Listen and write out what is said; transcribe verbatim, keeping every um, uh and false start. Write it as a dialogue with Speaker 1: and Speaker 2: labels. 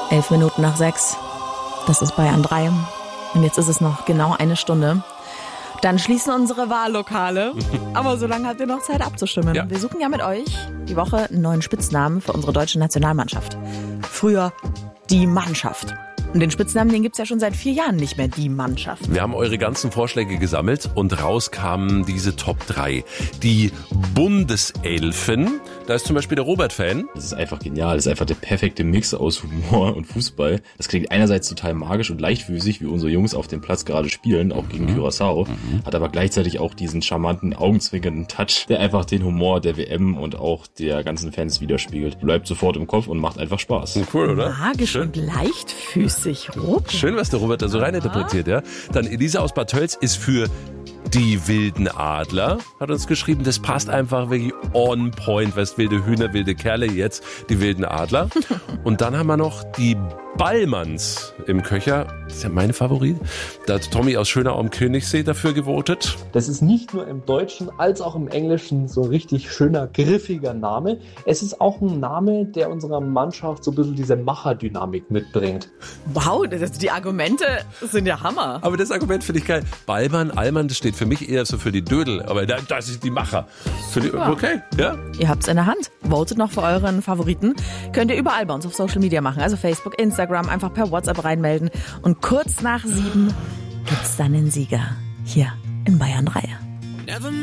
Speaker 1: Elf Minuten nach sechs. Das ist Bayern drei. Und jetzt ist es noch genau eine Stunde. Dann schließen unsere Wahllokale. Aber so lange habt ihr noch Zeit abzustimmen.
Speaker 2: Ja.
Speaker 1: Wir suchen ja mit euch die Woche einen neuen Spitznamen für unsere deutsche Nationalmannschaft. Früher die Mannschaft. Und den Spitznamen, den gibt's ja schon seit vier Jahren nicht mehr, die Mannschaft.
Speaker 2: Wir haben eure ganzen Vorschläge gesammelt und raus kamen diese Top drei. Die Bundeselfen, da ist zum Beispiel der Robert Fan.
Speaker 3: Das ist einfach genial. Das ist einfach der perfekte Mix aus Humor und Fußball. Das klingt einerseits total magisch und leichtfüßig, wie unsere Jungs auf dem Platz gerade spielen, auch gegen mhm. Curaçao. Mhm. Hat aber gleichzeitig auch diesen charmanten, augenzwinkernden Touch, der einfach den Humor der W M und auch der ganzen Fans widerspiegelt. Bleibt sofort im Kopf und macht einfach Spaß.
Speaker 2: Cool, oder?
Speaker 1: Magisch
Speaker 2: Schön.
Speaker 1: und leichtfüßig. Robert.
Speaker 2: Schön, was der Robert da so rein interpretiert, ja. Dann Elisa aus Bad Tölz ist für die wilden Adler, hat uns geschrieben. Das passt einfach wirklich on point. Weißt, wilde Hühner, wilde Kerle, jetzt die wilden Adler. Und dann haben wir noch die Ballmanns im Köcher. Das ist ja mein Favorit. Da hat Tommy aus Schönau am Königssee dafür gewotet.
Speaker 4: Das ist nicht nur im Deutschen als auch im Englischen so ein richtig schöner, griffiger Name. Es ist auch ein Name, der unserer Mannschaft so ein bisschen diese Macherdynamik mitbringt.
Speaker 1: Wow, das, die Argumente sind ja Hammer.
Speaker 2: Aber das Argument finde ich geil. Ballmann, Allmann, das steht für mich eher so für die Dödel. Aber das ist die Macher. Für die,
Speaker 1: ja.
Speaker 2: Okay, ja.
Speaker 1: Ihr habt's in der Hand. Votet noch für euren Favoriten. Könnt ihr überall bei uns auf Social Media machen. Also Facebook, Instagram, einfach per WhatsApp reinmelden. Und kurz nach sieben gibt's dann den Sieger hier in Bayern drei.